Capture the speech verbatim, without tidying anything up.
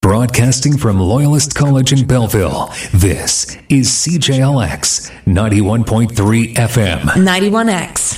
Broadcasting from Loyalist College in Belleville, this is C J L X ninety-one point three F M. ninety-one X.